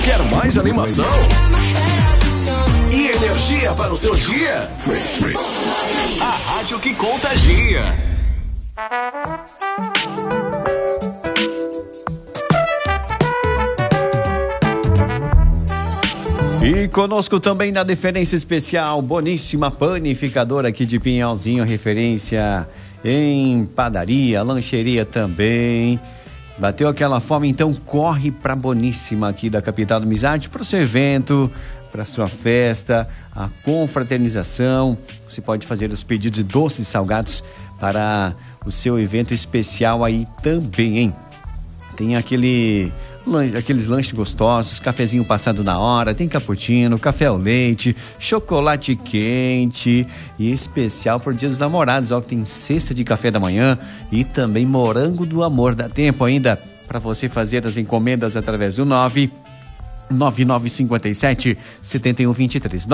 Quer mais animação? E energia para o seu dia? A rádio que contagia. E conosco também na Deferência Especial, Boníssima Panificadora aqui de Pinhalzinho, referência em padaria, lancheria também. Bateu aquela fome, então corre pra Boníssima aqui da capital da amizade, pro seu evento, pra sua festa, a confraternização. Você pode fazer os pedidos de doces e salgados para o seu evento especial aí também, hein? Tem aqueles lanches gostosos, cafezinho passado na hora, tem cappuccino, café ao leite, chocolate quente e especial por Dia dos Namorados, ó, tem cesta de café da manhã e também morango do amor. Dá tempo ainda para você fazer as encomendas através do 9957-7123,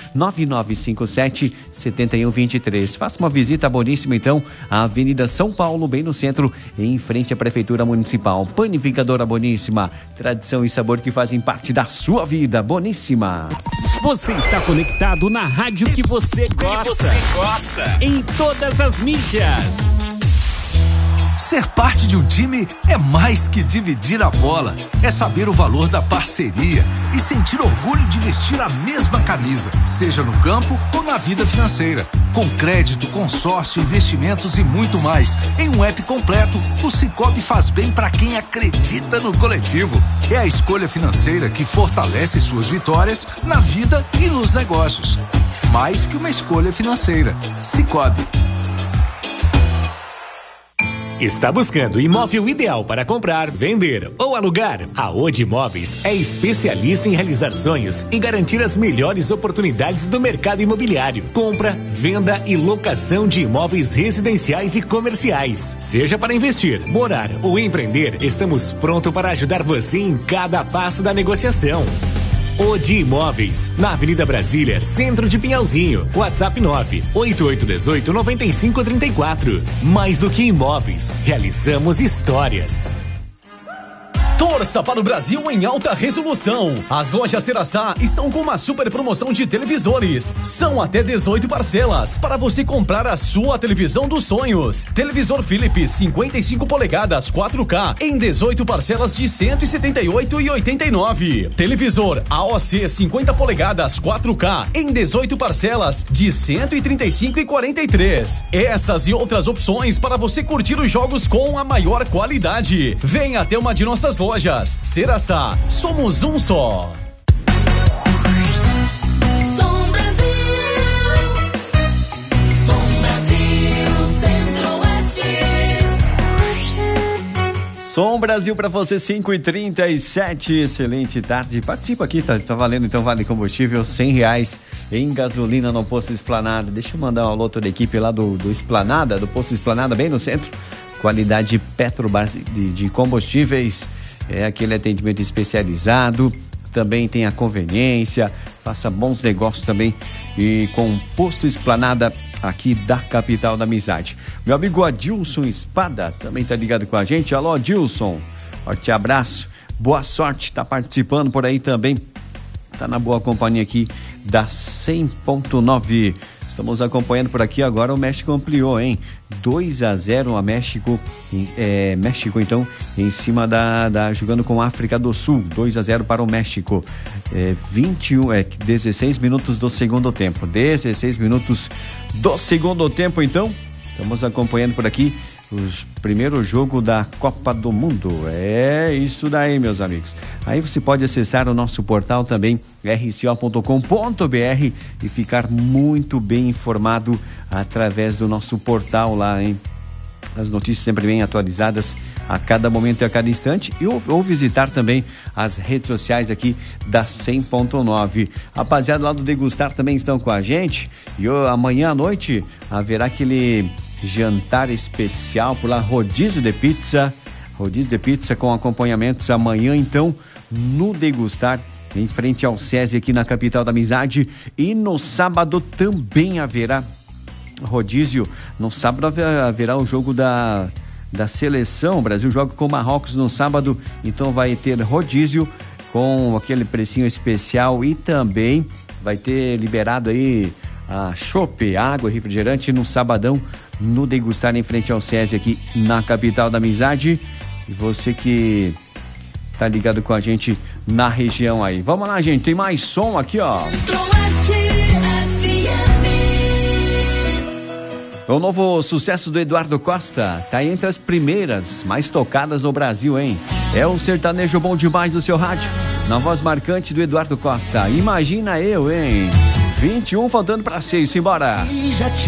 99957-7123. Faça uma visita Boníssima, então, à Avenida São Paulo, bem no centro, em frente à Prefeitura Municipal. Panificadora Boníssima, tradição e sabor que fazem parte da sua vida. Boníssima. Você está conectado na rádio que você gosta. Em todas as mídias. Ser parte de um time é mais que dividir a bola. É saber o valor da parceria e sentir orgulho de vestir a mesma camisa, seja no campo ou na vida financeira. Com crédito, consórcio, investimentos e muito mais. Em um app completo, o Sicoob faz bem para quem acredita no coletivo. É a escolha financeira que fortalece suas vitórias na vida e nos negócios. Mais que uma escolha financeira. Sicoob. Está buscando o imóvel ideal para comprar, vender ou alugar? A Odi Imóveis é especialista em realizar sonhos e garantir as melhores oportunidades do mercado imobiliário. Compra, venda e locação de imóveis residenciais e comerciais. Seja para investir, morar ou empreender, estamos prontos para ajudar você em cada passo da negociação. Odi Imóveis, na Avenida Brasília, centro de Pinhalzinho. WhatsApp 988189534. Mais do que imóveis, realizamos histórias. Torça para o Brasil em alta resolução. As lojas Ceraçá estão com uma super promoção de televisores. São até 18 parcelas para você comprar a sua televisão dos sonhos. Televisor Philips 55 polegadas 4K em 18 parcelas de R$ 178,89. Televisor AOC 50 polegadas 4K em 18 parcelas de R$ 135,43. Essas e outras opções para você curtir os jogos com a maior qualidade. Venha até uma de nossas lojas. Ceraçá, somos um só. Som Brasil, Centro-Oeste. Som Brasil para você, 5h37, excelente tarde. Participa aqui, tá valendo então vale combustível R$100 em gasolina no Posto Esplanada. Deixa eu mandar um alô toda a equipe lá do Esplanada, do Posto Esplanada, bem no centro. Qualidade Petrobras de combustíveis. É aquele atendimento especializado, também tem a conveniência, faça bons negócios também e com o Posto Esplanada aqui da capital da amizade. Meu amigo Adilson Espada também tá ligado com a gente. Alô, Adilson, forte abraço, boa sorte, tá participando por aí também, tá na boa companhia aqui da 100.9. Estamos acompanhando por aqui agora, o México ampliou, hein? 2-0 a México, México então em cima jogando com a África do Sul, 2-0 para o México, 16 minutos do segundo tempo, 16 minutos do segundo tempo, então, estamos acompanhando por aqui o primeiro jogo da Copa do Mundo. É isso daí, meus amigos. Aí você pode acessar o nosso portal também, rco.com.br, e ficar muito bem informado através do nosso portal lá, hein? As notícias sempre bem atualizadas a cada momento e a cada instante, ou visitar também as redes sociais aqui da 100.9. Rapaziada lá do Degustar também estão com a gente, e amanhã à noite haverá aquele jantar especial por lá, rodízio de pizza com acompanhamentos amanhã então no Degustar, em frente ao SESI aqui na capital da amizade. E no sábado também haverá rodízio. No sábado haverá o jogo da seleção. O Brasil joga com o Marrocos no sábado, então vai ter rodízio com aquele precinho especial e também vai ter liberado aí a chopp, água e refrigerante no sabadão, no Degustar em frente ao SESI aqui na capital da amizade. E você que tá ligado com a gente na região aí. Vamos lá, gente, tem mais som aqui, ó. O novo sucesso do Eduardo Costa tá entre as primeiras mais tocadas no Brasil, hein? É o sertanejo bom demais do seu rádio. Na voz marcante do Eduardo Costa. Imagina eu, hein? 21 faltando para 6, simbora.